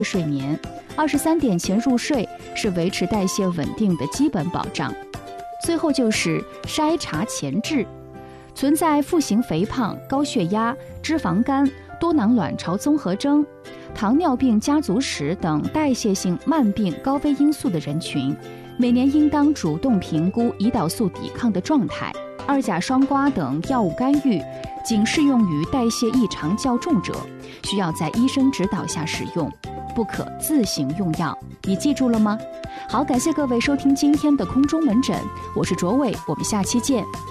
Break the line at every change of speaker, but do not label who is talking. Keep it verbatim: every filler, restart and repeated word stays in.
睡眠。二十三点前入睡是维持代谢稳定的基本保障。最后就是筛查前置，存在腹型肥胖、高血压、脂肪肝、多囊卵巢综合征、糖尿病家族史等代谢性慢病高危因素的人群，每年应当主动评估胰岛素抵抗的状态。二甲双胍等药物干预仅适用于代谢异常较重者，需要在医生指导下使用，不可自行用药。你记住了吗？好，感谢各位收听今天的空中门诊，我是卓伟，我们下期见。